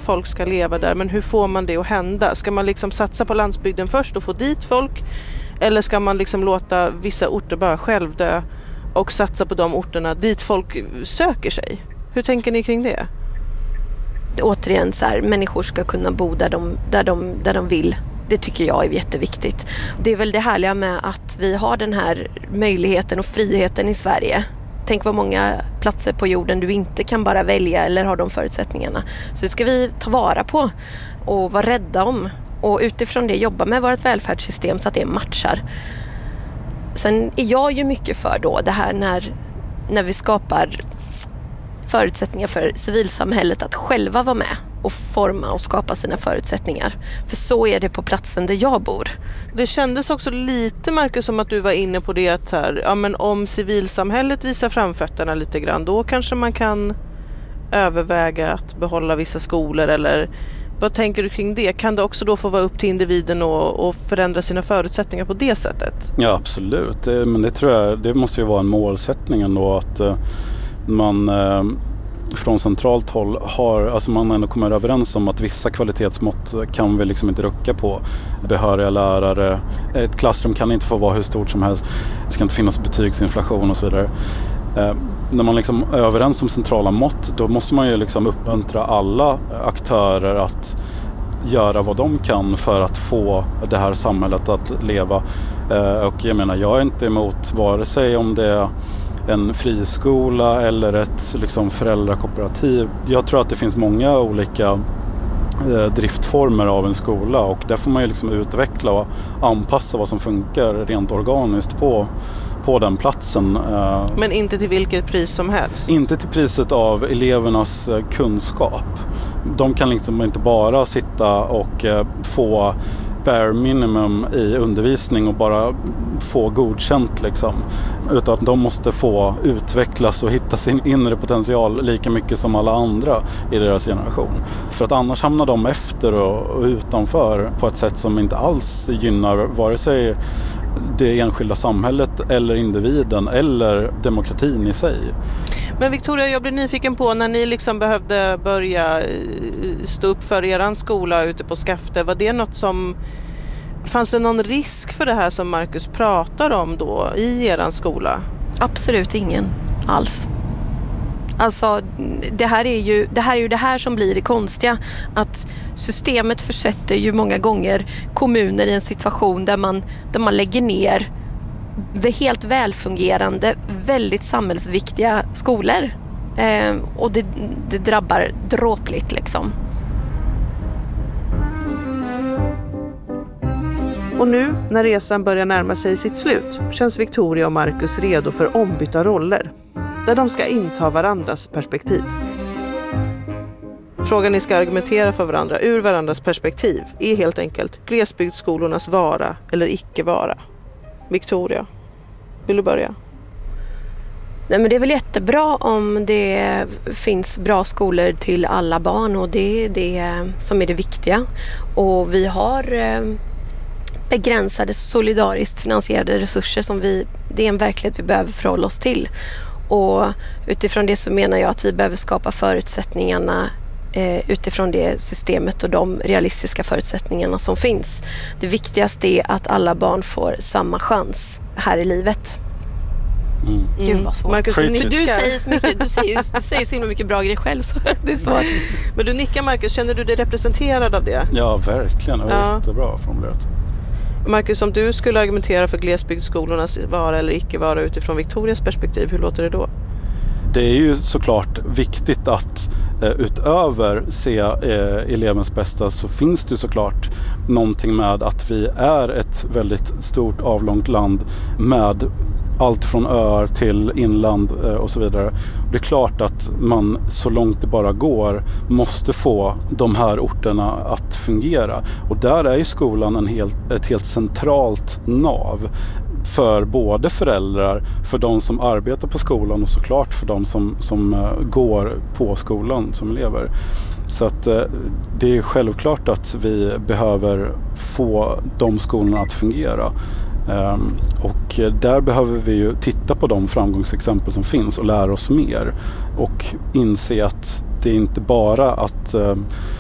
folk ska leva där, men hur får man det att hända? Ska man liksom satsa på landsbygden först och få dit folk? Eller ska man liksom låta vissa orter bara självdö och satsa på de orterna dit folk söker sig? Hur tänker ni kring det? Återigen så här, människor ska kunna bo där de vill. Det tycker jag är jätteviktigt. Det är väl det härliga med att vi har den här möjligheten och friheten i Sverige. Tänk vad många platser på jorden du inte kan bara välja eller ha de förutsättningarna. Så det ska vi ta vara på och vara rädda om. Och utifrån det jobba med vårt välfärdssystem så att det matchar. Sen är jag ju mycket för då det här när vi skapar förutsättningar för civilsamhället att själva vara med och forma och skapa sina förutsättningar. För så är det på platsen där jag bor. Det kändes också lite, Marcus, som att du var inne på det att här, ja, men om civilsamhället visar framfötterna lite grann, då kanske man kan överväga att behålla vissa skolor, eller vad tänker du kring det? Kan det också då få vara upp till individen och förändra sina förutsättningar på det sättet? Ja, absolut. Men det tror jag, det måste ju vara en målsättning ändå, att man från centralt håll alltså man ändå kommer överens om att vissa kvalitetsmått kan vi liksom inte rucka på. Behöriga lärare, ett klassrum kan inte få vara hur stort som helst, det ska inte finnas betygsinflation och så vidare. När man liksom är överens om centrala mått, då måste man ju liksom uppmuntra alla aktörer att göra vad de kan för att få det här samhället att leva. Och jag menar, jag är inte emot vare sig om det är en friskola eller ett liksom föräldrakooperativ. Jag tror att det finns många olika driftformer av en skola, och där får man ju liksom utveckla och anpassa vad som funkar rent organiskt på den platsen. Men inte till vilket pris som helst? Inte till priset av elevernas kunskap. De kan liksom inte bara sitta och få bare minimum i undervisning och bara få godkänt liksom. Utan att de måste få utvecklas och hitta sin inre potential lika mycket som alla andra i deras generation. För att annars hamnar de efter och utanför på ett sätt som inte alls gynnar vare sig det enskilda samhället eller individen eller demokratin i sig. Men Victoria, jag blir nyfiken på, när ni liksom behövde börja stå upp för eran skola ute på Skafte, var det något som, fanns det någon risk för det här som Marcus pratar om då i eran skola? Absolut ingen alls. Alltså det här är ju det här som blir det konstiga, att systemet försätter ju många gånger kommuner i en situation där man lägger ner helt välfungerande, väldigt samhällsviktiga skolor. Och det drabbar dråpligt liksom. Och nu, när resan börjar närma sig sitt slut, känns Victoria och Marcus redo för ombytta roller, där de ska inta varandras perspektiv. Frågan ni ska argumentera för varandra ur varandras perspektiv är helt enkelt glesbygdsskolornas vara eller icke vara. Victoria, vill du börja? Nej, men det är väl jättebra om det finns bra skolor till alla barn, och det är det som är det viktiga. Och vi har begränsade, solidariskt finansierade resurser som det är en verklighet vi behöver förhålla oss till. Och utifrån det så menar jag att vi behöver skapa förutsättningarna utifrån det systemet och de realistiska förutsättningarna som finns. Det viktigaste är att alla barn får samma chans här i livet. Gud vad svårt. Marcus, du säger så mycket, du säger så himla mycket bra grejer själv, så det är svårt. Men du nickar, Marcus, känner du dig representerad av det? Ja, verkligen. Det var jättebra formulerat. Marcus, om du skulle argumentera för glesbygdsskolornas vara eller icke vara utifrån Victorias perspektiv, hur låter det då? Det är ju såklart viktigt att utöver se elevens bästa, så finns det såklart någonting med att vi är ett väldigt stort avlångt land med allt från öar till inland och så vidare. Det är klart att man så långt det bara går måste få de här orterna att fungera. Och där är ju skolan ett helt centralt nav för både föräldrar, för de som arbetar på skolan och såklart för de som går på skolan som elever. Så att det är självklart att vi behöver få de skolorna att fungera. Och där behöver vi ju titta på de framgångsexempel som finns och lära oss mer och inse att det är inte bara att